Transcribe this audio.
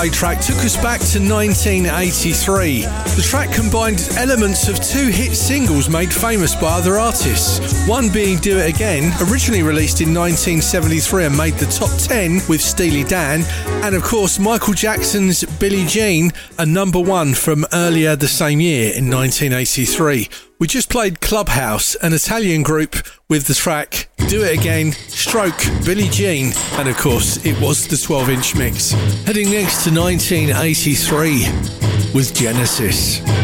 track took us back to 1983. The track combined elements of two hit singles made famous by other artists, one being Do It Again, originally released in 1973 and made the top 10 with Steely Dan, and of course Michael Jackson's Billie Jean, a number one from earlier the same year in 1983. We just played Clubhouse, an Italian group, with the track Do It Again, stroke Billie Jean, and of course it was the 12-inch mix. Heading next to 1983 with Genesis.